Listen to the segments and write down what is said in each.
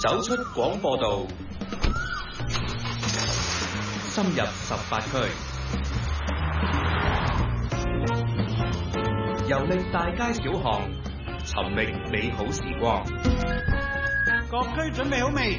走出廣播道，深入18區，遊歷大街小巷，尋覓美好時光。 各區準備好未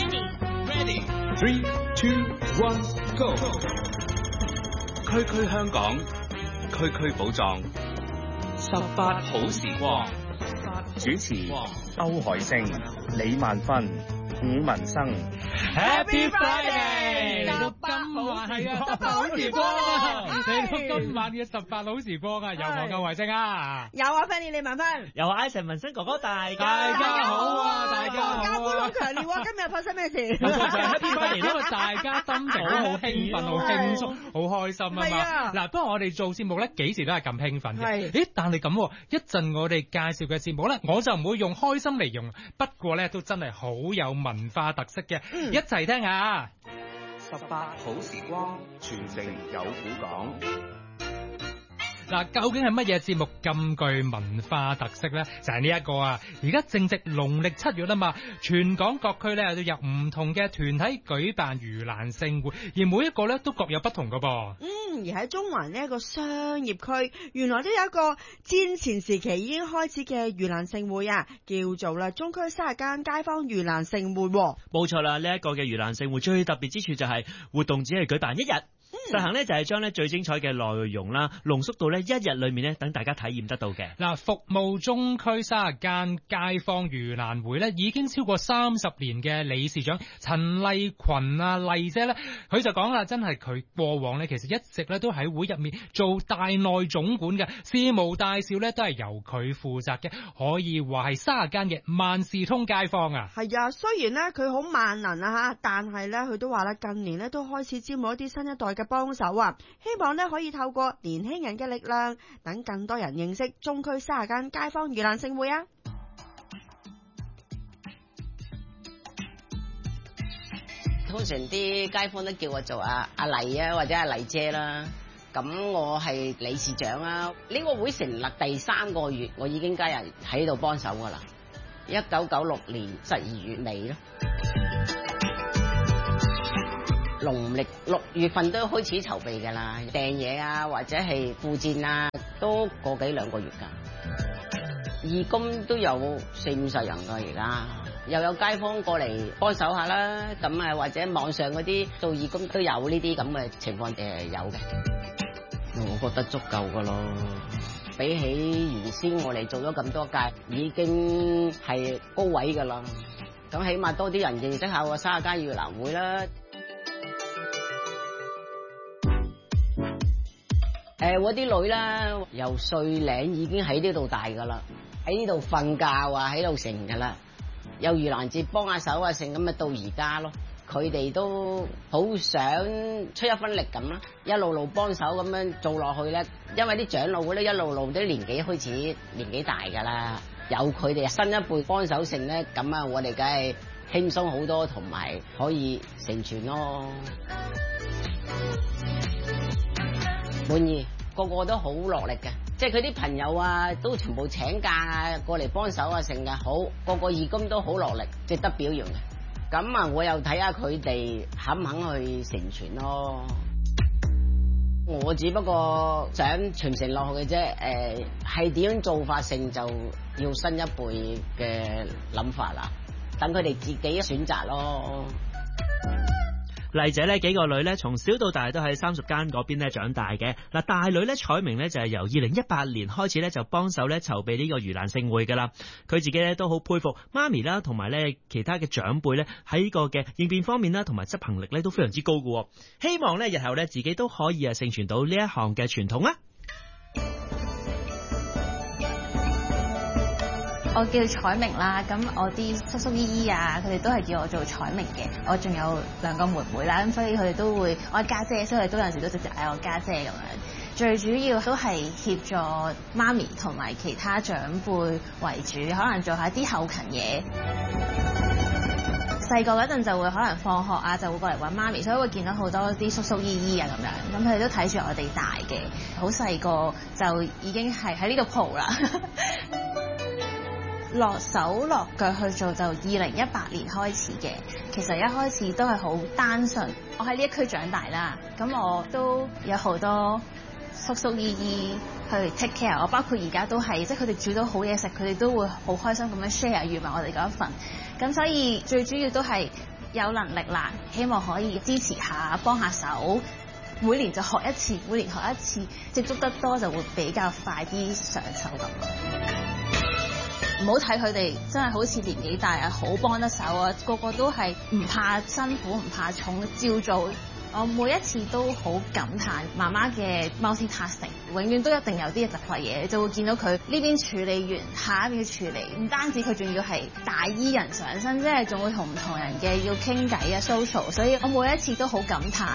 ？Ready。3、2、1 ，Go！ 區區香港，區區寶藏，18好時光。 主持歐海星、李萬芬、伍文生。 Happy Friday！嚟到今晚係18好時光，嚟到今晚嘅18好時光啊！有我嘅衛星啊， 有啊 Fanny 李萬芬， 有啊 Ivan 文生哥哥，大家好啊，大家好啊！ 加班好強烈啊！今日發生咩事 ？Happy Friday，因為大家心情都好興奮、好輕鬆、好開心啊嘛。嗱，不過我哋做節目咧，幾時都係咁興奮嘅。咦？但係咁，一陣我哋介紹嘅節目咧，我就唔會用開心嚟用，不過咧都真係好有文化特色嘅。一齊聽下 18好時光，全城有古港。 嗱，究竟係乜嘢節目咁具文化特色咧？就係呢一個啊！而家正值農曆7月啦嘛，全港各區咧都有唔同嘅團體舉辦盂蘭勝會，而每一個咧都各有不同噶噃。 而喺中環呢一個商業區，原來都有一個戰前時期已經開始嘅盂蘭勝會啊，叫做啦中區30間街坊盂蘭勝會。 冇錯啦，呢一個嘅盂蘭勝會最特別之處就係活動只係舉辦1日。實行咧就係將咧最精彩嘅內容啦，濃縮到咧1日裏面咧，等大家體驗得到嘅。 嗱，服務中區30間街坊盂蘭會咧，已經超過30年嘅理事長陳麗群啊，麗姐咧，佢就講啦，真係佢過往咧，其實一直咧都喺會入面做大內總管嘅，事務大小咧都係由佢負責嘅，可以話係30間嘅萬事通街坊啊。 係啊，雖然咧佢好萬能啊吓，但係咧佢都話咧近年咧都開始招募一啲新一代嘅幫手啊，希望咧可以透過年輕人嘅力量，等更多人認識中區30間街坊盂蘭勝會啊！ 通常啲街坊都叫我做阿麗啊，或者阿麗姐啦。咁我係理事長啊。呢個會成立第3個月，我已經加入喺度幫手噶啦。1996年12月尾咯。農曆6月份都開始籌備㗎啦，訂嘢啊或者係附薦啊，都個幾2個月㗎。義工都有40-50人㗎，而家又有街坊過嚟幫手下啦，咁啊或者網上嗰啲做義工都有呢啲咁嘅情況有嘅。我覺得足夠㗎咯，比起原先我哋做咗咁多屆，已經係高位㗎啦。咁起碼多啲人認識下個30間盂蘭會啦。我啲女啦，由歲零已經喺呢度大噶啦，喺呢度瞓覺啊，喺度成噶啦。有盂蘭節幫下手啊，成咁咪到而家咯。佢哋都好想出一分力咁啦，一路路幫手咁樣做落去咧。因為啲長老咧一路路啲年紀開始年紀大噶啦，有佢哋新一輩幫手成咧，咁啊我哋梗係輕鬆好多，同埋可以成全咯。滿意，個個都好落力嘅，即係佢啲朋友啊，都全部請假啊，過嚟幫手啊，成日好，個個義工都好落力，值得表揚嘅。咁啊，我又睇下佢哋肯唔肯去成全咯。我只不過想傳承落去嘅啫，係點樣做法成就要新一輩嘅諗法啦，等佢哋自己選擇咯。 麗姐呢幾個女呢，從小到大都喺30間嗰邊呢長大嘅。嗱，大女呢彩明呢就係由2018年開始呢就幫手呢籌備呢個盂蘭勝會噶啦。佢自己呢都好佩服媽咪啦，同埋呢其他嘅長輩呢喺呢個嘅應變方面啦，同埋執行力呢都非常之高嘅。希望呢日後呢自己都可以承傳到呢一項嘅傳統啊！ 我叫彩明啦，咁我啲叔叔姨姨啊，佢哋都係叫我做彩明嘅。我仲有2個妹妹啦，咁所以佢哋都會，我係家姐，所以佢哋都有陣時都直接嗌我家姐咁樣。最主要都係協助媽咪同埋其他長輩為主，可能做下啲後勤嘢。細個嗰陣就會可能放學啊，就會過嚟揾媽咪，所以會見到好多啲叔叔姨姨啊咁樣，咁佢哋都睇住我哋大嘅，好細個就已經係喺呢度蒲啦。 落手落腳去做就2018年開始嘅。其實一開始都係好單純，我喺呢一區長大啦，咁我都有好多叔叔姨姨去 take care 我，包括而家都係，即係佢哋煮到好嘢食，佢哋都會好開心咁樣 share 預埋我哋嗰一份。咁所以最主要都係有能力啦，希望可以支持下，幫下手。每年就學一次，每年學一次，接觸得多就會比較快啲上手咁。唔好睇佢哋真係好似年紀大啊，好幫得手啊，個個都係唔怕辛苦，唔怕重，照做。我每一次都好感嘆媽媽嘅 multitasking， 永遠都一定有啲嘢突發嘢，你就會見到佢呢邊處理完，下一邊要處理。唔單止佢仲要係大衣人上身，即係仲會同唔同人嘅要傾偈啊 social， 所以我每一次都好感嘆。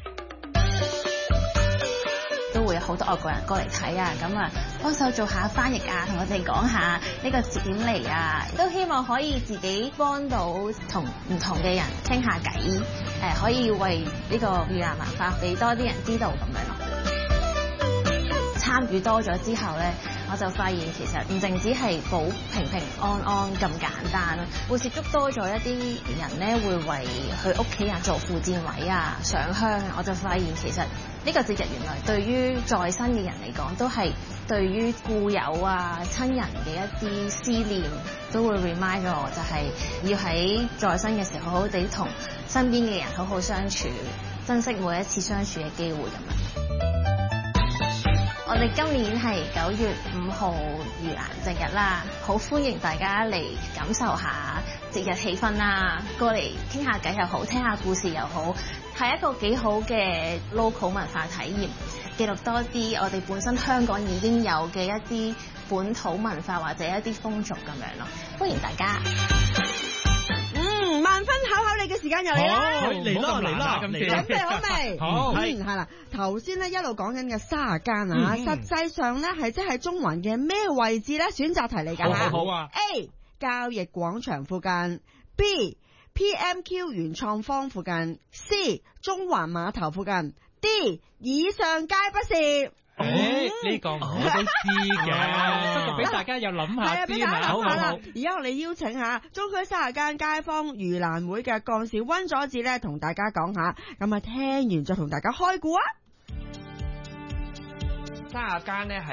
都會有好多外國人過嚟睇啊，咁啊幫手做下翻譯啊，同我哋講下呢個節點嚟啊，都希望可以自己幫到同唔同嘅人傾下偈，可以為呢個越南文化俾多啲人知道咁樣咯。參與多咗之後咧，我就發現其實唔淨止係保平平安安咁簡單咯，會接觸多咗一啲人咧，會為佢屋企人做扶薦位啊、上香啊，我就發現其實呢個節日原來對於在生嘅人嚟講，都係對於故友啊、親人嘅一啲思念，都會 remind 咗我，就係要喺在生嘅時候好好地同身邊嘅人好好相處，珍惜每一次相處嘅機會咁樣。我哋今年係9月5號盂蘭正日啦，好歡迎大家嚟感受下節日氣氛啦，過嚟傾下偈又好，聽下故事又好，係一個幾好嘅 local 文化體驗，記錄多啲我哋本身香港已經有嘅一啲本土文化或者一啲風俗咁樣咯，歡迎大家。 萬分考考你嘅時間又嚟啦， 嚟啦， 準備好未？ 好， 係啦，頭先咧一路講緊嘅30間啊，實際上咧係即係中環嘅咩位置咧？選擇題嚟㗎嚇。 好啊。 A 交易廣場附近 ，B PMQ 原創坊附近 ，C 中環碼頭附近 ，D 以上皆不是。 呢個我都知嘅，不過俾大家又諗下先啊。好啦， 而家我哋邀請下中區30間街坊盂蘭會嘅幹事溫佐治咧，同大家講下。咁啊，聽完再同大家開估啊。 30間咧係